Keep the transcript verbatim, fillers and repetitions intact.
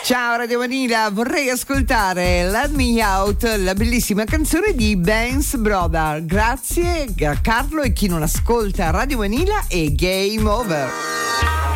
Ciao Radio Vanilla, vorrei ascoltare Let Me Out, la bellissima canzone di Ben's Brother. Grazie a Carlo e chi non ascolta Radio Vanilla e Game Over.